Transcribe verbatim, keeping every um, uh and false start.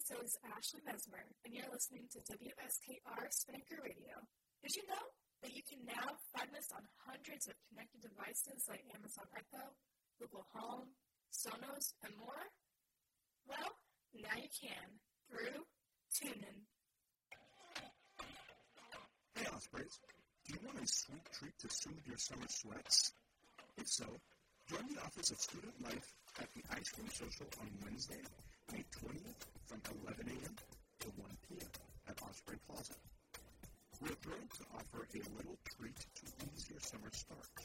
So is Ashley Mesmer, and you're listening to W S K R Spinnaker Radio. Did you know that you can now find us on hundreds of connected devices like Amazon Echo, Google Home, Sonos, and more? Well, now you can through TuneIn. Hey, Ospreys. Do you want a sweet treat to soothe your summer sweats? If so, join the Office of Student Life at the Ice Cream Social on Wednesday, May twentieth from eleven a.m. to one p.m. at Osprey Plaza. We're thrilled to offer a little treat to ease your summer start.